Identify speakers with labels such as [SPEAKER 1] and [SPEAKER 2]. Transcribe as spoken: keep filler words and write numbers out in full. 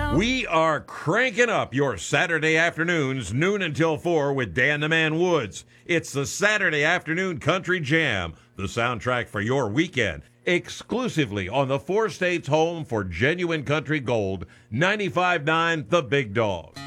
[SPEAKER 1] We are cranking up your Saturday afternoons, noon until four, with Dan the Man Woods. It's the Saturday Afternoon Country Jam, the soundtrack for your weekend, exclusively on the four states home for genuine country gold, ninety-five point nine The Big Dog.